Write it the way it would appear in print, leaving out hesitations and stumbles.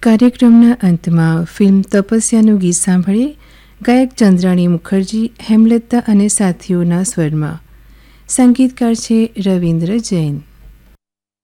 કાર્યક્રમના અંતમાં ફિલ્મ તપસ્યાનું ગીત સાંભળીએ. ગાયક ચંદ્રાણી મુખર્જી, હેમલતા અને સાથીઓના સ્વરમાં. સંગીતકાર છે રવિન્દ્ર જૈન.